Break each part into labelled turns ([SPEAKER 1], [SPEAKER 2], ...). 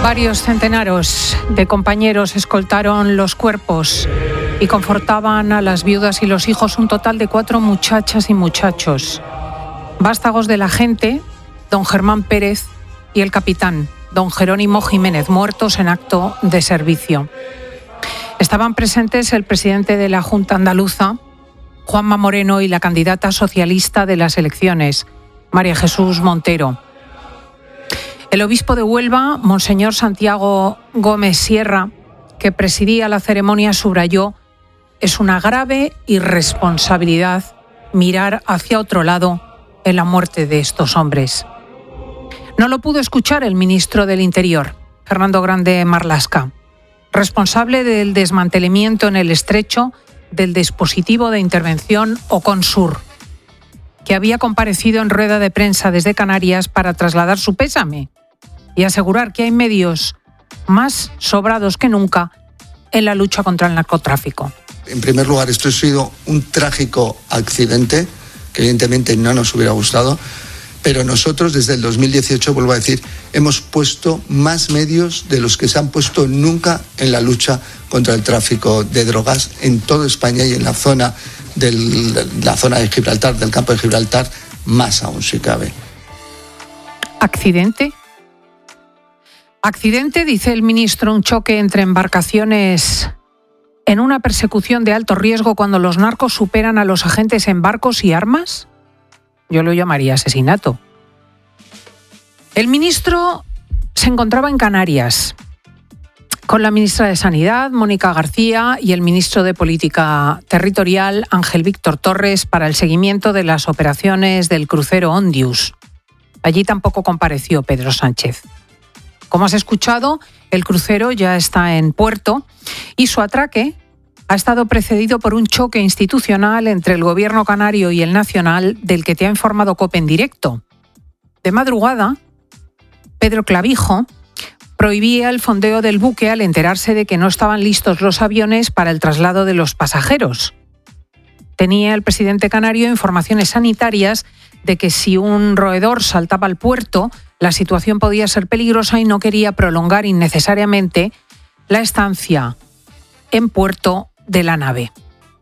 [SPEAKER 1] Varios centenares de compañeros escoltaron los cuerpos y confortaban a las viudas y los hijos, un total de 4 muchachas y muchachos. Vástagos de la gente, don Germán Pérez y el capitán, don Jerónimo Jiménez, muertos en acto de servicio. Estaban presentes el presidente de la Junta Andaluza, Juanma Moreno, y la candidata socialista de las elecciones, María Jesús Montero. El obispo de Huelva, monseñor Santiago Gómez Sierra, que presidía la ceremonia, subrayó: es una grave irresponsabilidad mirar hacia otro lado en la muerte de estos hombres. No lo pudo escuchar el ministro del Interior, Fernando Grande Marlaska, responsable del desmantelamiento en el Estrecho del dispositivo de intervención Ocon-Sur, que había comparecido en rueda de prensa desde Canarias para trasladar su pésame y asegurar que hay medios más sobrados que nunca en la lucha contra el narcotráfico.
[SPEAKER 2] En primer lugar, esto ha sido un trágico accidente que evidentemente no nos hubiera gustado, pero nosotros desde el 2018, vuelvo a decir, hemos puesto más medios de los que se han puesto nunca en la lucha contra el tráfico de drogas en toda España, y en la zona de Gibraltar, del campo de Gibraltar, más aún si cabe.
[SPEAKER 1] ¿Accidente? Accidente, dice el ministro, un choque entre embarcaciones en una persecución de alto riesgo cuando los narcos superan a los agentes en barcos y armas. Yo lo llamaría asesinato. El ministro se encontraba en Canarias con la ministra de Sanidad, Mónica García, y el ministro de Política Territorial, Ángel Víctor Torres, para el seguimiento de las operaciones del crucero Ondius. Allí tampoco compareció Pedro Sánchez. Como has escuchado, el crucero ya está en puerto y su atraque ha estado precedido por un choque institucional entre el gobierno canario y el nacional, del que te ha informado COPE en directo. De madrugada, Pedro Clavijo prohibía el fondeo del buque al enterarse de que no estaban listos los aviones para el traslado de los pasajeros. Tenía el presidente canario informaciones sanitarias de que si un roedor saltaba al puerto, la situación podía ser peligrosa, y no quería prolongar innecesariamente la estancia en puerto de la nave.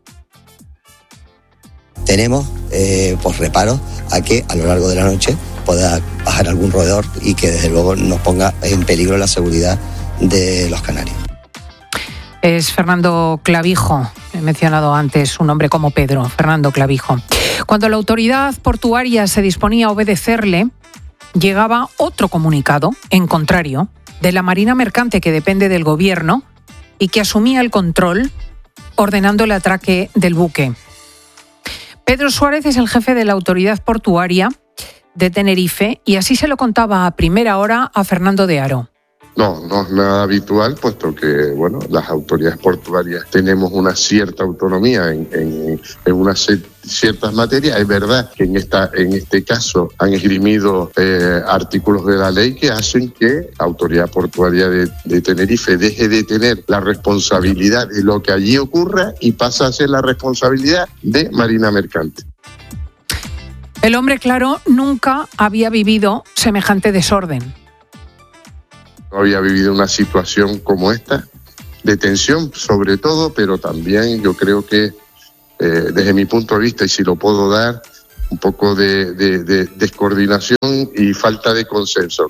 [SPEAKER 3] Tenemos reparo a que a lo largo de la noche pueda bajar algún roedor y que desde luego nos ponga en peligro la seguridad de los canarios.
[SPEAKER 1] Es Fernando Clavijo, he mencionado antes un nombre como Pedro, Fernando Clavijo. Cuando la autoridad portuaria se disponía a obedecerle, llegaba otro comunicado, en contrario, de la Marina Mercante, que depende del gobierno y que asumía el control, ordenando el atraque del buque. Pedro Suárez es el jefe de la autoridad portuaria de Tenerife, y así se lo contaba a primera hora a Fernando de Haro.
[SPEAKER 4] No es nada habitual, puesto que las autoridades portuarias tenemos una cierta autonomía en unas ciertas materias. Es verdad que en este caso han esgrimido artículos de la ley que hacen que la autoridad portuaria de Tenerife deje de tener la responsabilidad de lo que allí ocurra y pasa a ser la responsabilidad de Marina Mercante.
[SPEAKER 1] El hombre, claro, nunca había vivido semejante desorden.
[SPEAKER 4] No había vivido una situación como esta, de tensión sobre todo, pero también yo creo que desde mi punto de vista, y si lo puedo dar, un poco de descoordinación y falta de consenso.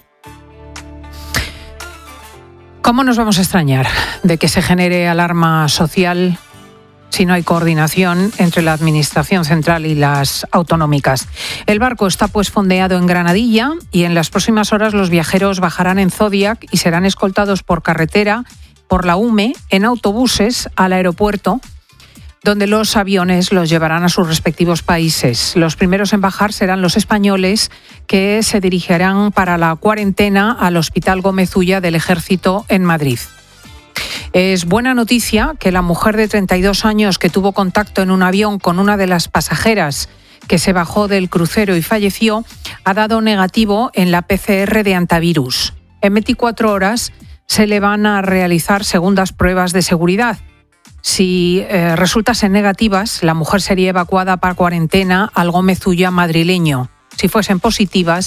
[SPEAKER 1] ¿Cómo nos vamos a extrañar de que se genere alarma social si no hay coordinación entre la Administración central y las autonómicas? El barco está pues fondeado en Granadilla, y en las próximas horas los viajeros bajarán en Zodiac y serán escoltados por carretera, por la UME, en autobuses al aeropuerto, donde los aviones los llevarán a sus respectivos países. Los primeros en bajar serán los españoles, que se dirigirán para la cuarentena al Hospital Gómez Ulla del Ejército en Madrid. Es buena noticia que la mujer de 32 años que tuvo contacto en un avión con una de las pasajeras que se bajó del crucero y falleció ha dado negativo en la PCR de antivirus. En 24 horas se le van a realizar segundas pruebas de seguridad. Si resultasen negativas, la mujer sería evacuada para cuarentena al Gómez Ulla madrileño. Si fuesen positivas,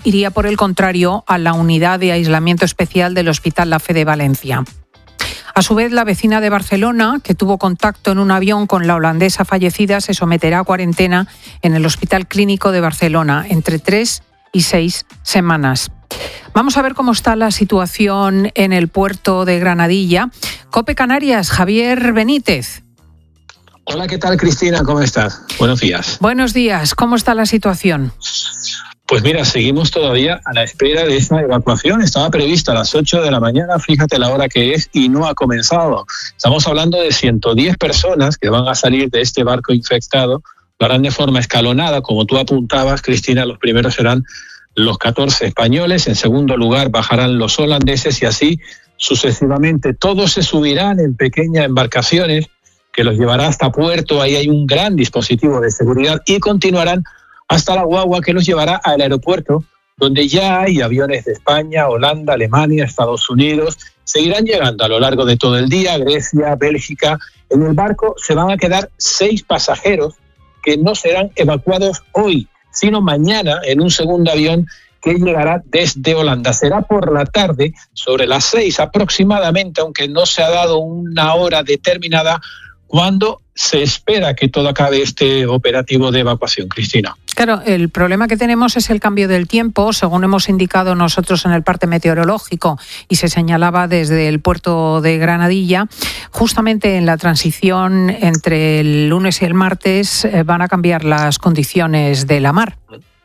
[SPEAKER 1] iría por el contrario a la unidad de aislamiento especial del Hospital La Fe de Valencia. A su vez, la vecina de Barcelona, que tuvo contacto en un avión con la holandesa fallecida, se someterá a cuarentena en el Hospital Clínico de Barcelona entre 3 y 6 semanas. Vamos a ver cómo está la situación en el puerto de Granadilla. COPE Canarias, Javier Benítez.
[SPEAKER 5] Hola, ¿qué tal, Cristina? ¿Cómo estás? Buenos días.
[SPEAKER 1] Buenos días. ¿Cómo está la situación?
[SPEAKER 5] Pues mira, seguimos todavía a la espera de esta evacuación. Estaba prevista a las 8 de la mañana, fíjate la hora que es, y no ha comenzado. Estamos hablando de 110 personas que van a salir de este barco infectado. Lo harán de forma escalonada, como tú apuntabas, Cristina. Los primeros serán los 14 españoles, en segundo lugar bajarán los holandeses y así sucesivamente. Todos se subirán en pequeñas embarcaciones que los llevará hasta puerto. Ahí hay un gran dispositivo de seguridad y continuarán hasta la guagua que los llevará al aeropuerto, donde ya hay aviones de España, Holanda, Alemania, Estados Unidos. Seguirán llegando a lo largo de todo el día, Grecia, Bélgica. En el barco se van a quedar 6 pasajeros que no serán evacuados hoy, sino mañana en un segundo avión que llegará desde Holanda. Será por la tarde, sobre las 6 aproximadamente, aunque no se ha dado una hora determinada, cuando se espera que todo acabe este operativo de evacuación, Cristina.
[SPEAKER 1] Claro, el problema que tenemos es el cambio del tiempo, según hemos indicado nosotros en el parte meteorológico y se señalaba desde el puerto de Granadilla. Justamente en la transición entre el lunes y el martes van a cambiar las condiciones de la mar.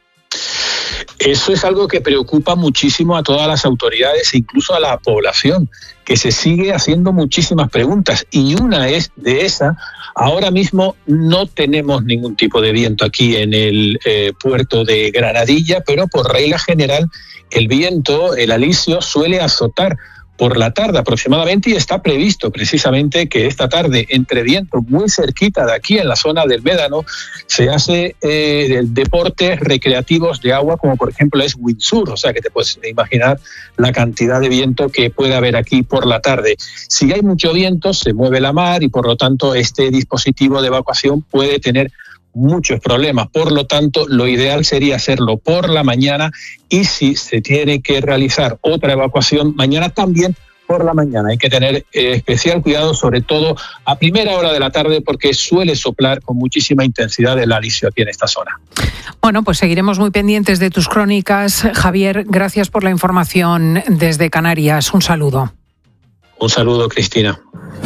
[SPEAKER 5] Eso es algo que preocupa muchísimo a todas las autoridades e incluso a la población, que se sigue haciendo muchísimas preguntas. Y una es de esa: ahora mismo no tenemos ningún tipo de viento aquí en el puerto de Granadilla, pero por regla general el viento, el alisio, suele azotar por la tarde aproximadamente, y está previsto precisamente que esta tarde, entre viento muy cerquita de aquí en la zona del Médano, se hace deportes recreativos de agua, como por ejemplo es windsurf, o sea que te puedes imaginar la cantidad de viento que puede haber aquí por la tarde. Si hay mucho viento, se mueve la mar y por lo tanto este dispositivo de evacuación puede tener muchos problemas. Por lo tanto, lo ideal sería hacerlo por la mañana, y si se tiene que realizar otra evacuación mañana, también por la mañana. Hay que tener especial cuidado, sobre todo a primera hora de la tarde, porque suele soplar con muchísima intensidad el alisio aquí en esta zona.
[SPEAKER 1] Bueno, pues seguiremos muy pendientes de tus crónicas, Javier. Gracias por la información desde Canarias. Un saludo.
[SPEAKER 5] Un saludo, Cristina.